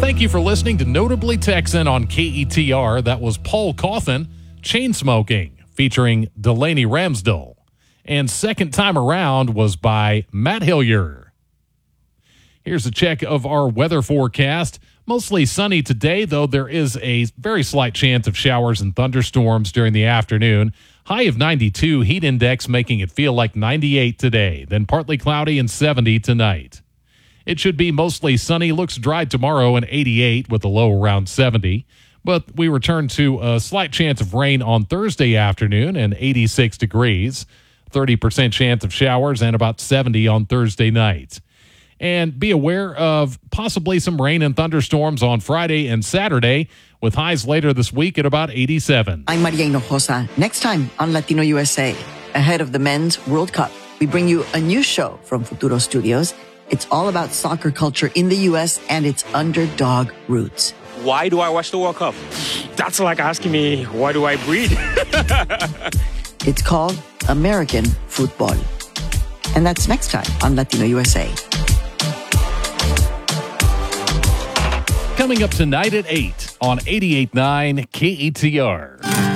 Thank you for listening to Notably Texan on KETR. That was Paul Cauthen, Chainsmoking, featuring Delaney Ramsdell. And Second Time Around was by Matt Hillier. Here's a check of our weather forecast. Mostly sunny today, though there is a very slight chance of showers and thunderstorms during the afternoon. High of 92, heat index making it feel like 98 today, then partly cloudy and 70 tonight. It should be mostly sunny, looks dry tomorrow and 88 with a low around 70. But we return to a slight chance of rain on Thursday afternoon and 86 degrees. 30% chance of showers and about 70 on Thursday night. And be aware of possibly some rain and thunderstorms on Friday and Saturday with highs later this week at about 87. I'm Maria Hinojosa. Next time on Latino USA, ahead of the Men's World Cup, we bring you a new show from Futuro Studios. It's all about soccer culture in the U.S. and its underdog roots. Why do I watch the World Cup? That's like asking me, why do I breathe? It's called American Football. And that's next time on Latino USA. Coming up tonight at 8 on 88.9 KETR.